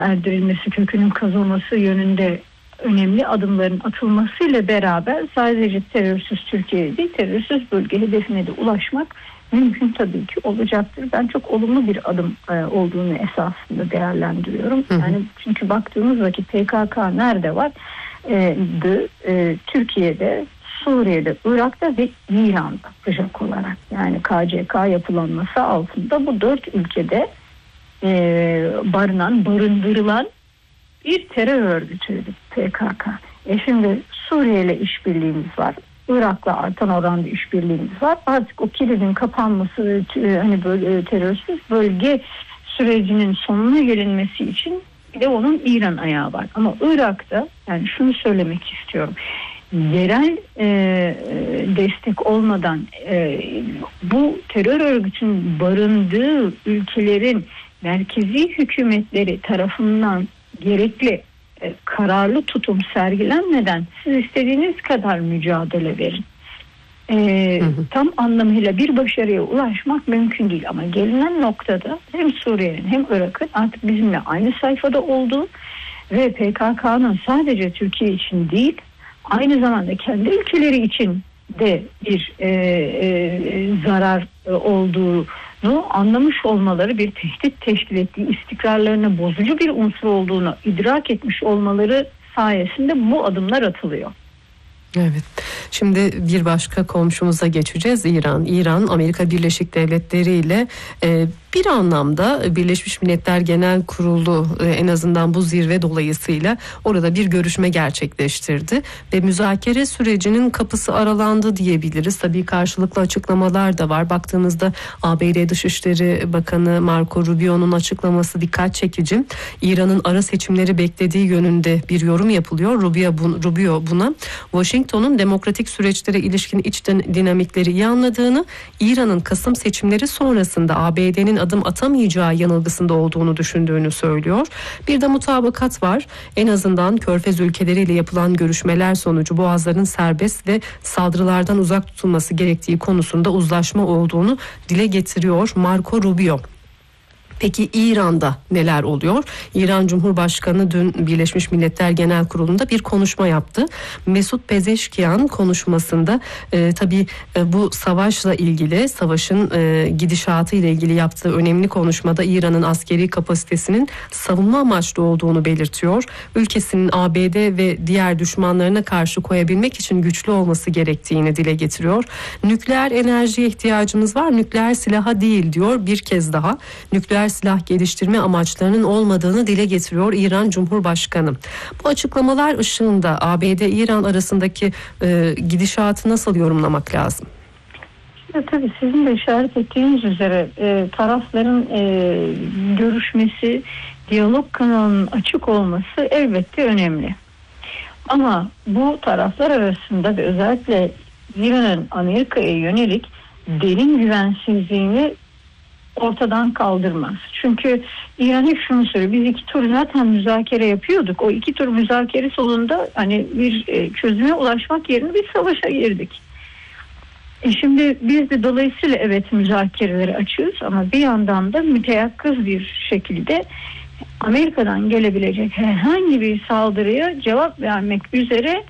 erdirilmesi, kökünün kazılması yönünde önemli adımların atılmasıyla beraber sadece terörsüz Türkiye değil, terörsüz bölge hedefine de ulaşmak mümkün tabii ki olacaktır. Ben çok olumlu bir adım olduğunu esasında değerlendiriyorum. Yani çünkü baktığımız vakit PKK nerede var? Türkiye'de, Suriye'de, Irak'ta ve İran'da sıcak olarak. Yani KCK yapılanması altında bu 4 ülkede barındırılan bir terör örgütü PKK. Şimdi Suriye ile işbirliğimiz var. Irak'la artan oranda işbirliğimiz var. Artık o kilidin kapanması, hani böyle terörsüz bölge sürecinin sonuna gelinmesi için bir de onun İran ayağı var. Ama Irak'ta, yani şunu söylemek istiyorum. Yerel destek olmadan bu terör örgütünün barındığı ülkelerin merkezi hükümetleri tarafından gerekli kararlı tutum sergilenmeden siz istediğiniz kadar mücadele verin. Tam anlamıyla bir başarıya ulaşmak mümkün değil. Ama gelinen noktada hem Suriye'nin hem Irak'ın artık bizimle aynı sayfada olduğu ve PKK'nın sadece Türkiye için değil, aynı zamanda kendi ülkeleri için de bir zarar olduğunu anlamış olmaları, bir tehdit teşkil ettiği, istikrarlarına bozucu bir unsur olduğunu idrak etmiş olmaları sayesinde bu adımlar atılıyor. Evet. Şimdi bir başka komşumuza geçeceğiz, İran. İran, Amerika Birleşik Devletleri ile bir anlamda Birleşmiş Milletler Genel Kurulu en azından bu zirve dolayısıyla orada bir görüşme gerçekleştirdi ve müzakere sürecinin kapısı aralandı diyebiliriz. Tabii karşılıklı açıklamalar da var. Baktığımızda ABD Dışişleri Bakanı Marco Rubio'nun açıklaması dikkat çekici. İran'ın ara seçimleri beklediği yönünde bir yorum yapılıyor. Rubio buna Washington'un demokratik süreçlere ilişkin iç dinamikleri iyi anladığını, İran'ın Kasım seçimleri sonrasında ABD'nin adım atamayacağı yanılgısında olduğunu düşündüğünü söylüyor. Bir de mutabakat var. En azından Körfez ülkeleriyle yapılan görüşmeler sonucu boğazların serbest ve saldırılardan uzak tutulması gerektiği konusunda uzlaşma olduğunu dile getiriyor Marco Rubio. Peki İran'da neler oluyor? İran Cumhurbaşkanı dün Birleşmiş Milletler Genel Kurulu'nda bir konuşma yaptı. Mesut Pezeşkian konuşmasında tabii bu savaşla ilgili, savaşın gidişatı ile ilgili yaptığı önemli konuşmada İran'ın askeri kapasitesinin savunma amaçlı olduğunu belirtiyor. Ülkesinin ABD ve diğer düşmanlarına karşı koyabilmek için güçlü olması gerektiğini dile getiriyor. Nükleer enerjiye ihtiyacımız var, nükleer silaha değil diyor bir kez daha. Nükleer silah geliştirme amaçlarının olmadığını dile getiriyor İran Cumhurbaşkanı. Bu açıklamalar ışığında ABD-İran arasındaki gidişatı nasıl yorumlamak lazım? Ya, tabii sizin de işaret ettiğiniz üzere tarafların görüşmesi, diyalog kanalının açık olması elbette önemli. Ama bu taraflar arasında ve özellikle İran'ın Amerika'ya yönelik derin güvensizliğini ortadan kaldırmaz. Çünkü İran hep şunu söylüyor. Biz 2 tur zaten müzakere yapıyorduk. O 2 tur müzakere sonunda hani bir çözüme ulaşmak yerine bir savaşa girdik. Şimdi biz de dolayısıyla evet müzakereleri açıyoruz ama bir yandan da müteyakkız bir şekilde Amerika'dan gelebilecek herhangi bir saldırıya cevap vermek üzere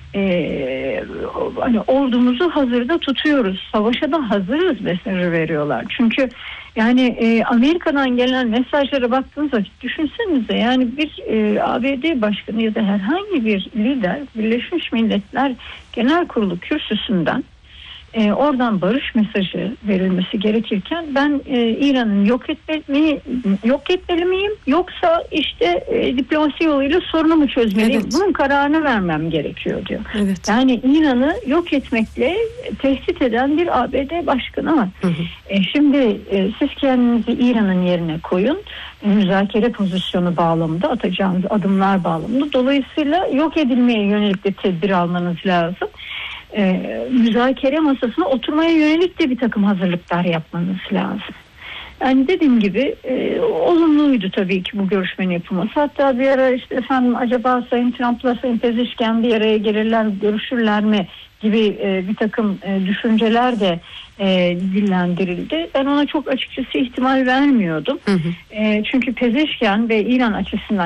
hani ordumuzu hazırda tutuyoruz. Savaşa da hazırız mesajı veriyorlar. Çünkü yani Amerika'dan gelen mesajlara baktığınız vakit düşünsenize, yani bir ABD başkanı ya da herhangi bir lider Birleşmiş Milletler Genel Kurulu kürsüsünden oradan barış mesajı verilmesi gerekirken ben İran'ın yok etmeli miyim yoksa işte diplomasi yoluyla sorunu mu çözmeliyim? Evet. Bunun kararını vermem gerekiyor diyor. Evet. Yani İran'ı yok etmekle tehdit eden bir ABD başkanı var. Şimdi siz kendinizi İran'ın yerine koyun. Müzakere pozisyonu bağlamında atacağınız adımlar bağlamında. Dolayısıyla yok edilmeye yönelik de tedbir almanız lazım. Müzakere masasına oturmaya yönelik de bir takım hazırlıklar yapmanız lazım. Yani dediğim gibi olumluydu tabii ki bu görüşmenin yapılması. Hatta bir ara işte efendim acaba Sayın Trump'la Sayın Pezeshkian bir araya gelirler, görüşürler mi gibi bir takım düşünceler de dillendirildi. Ben ona çok açıkçası ihtimal vermiyordum. Çünkü Pezeshkian ve İran açısından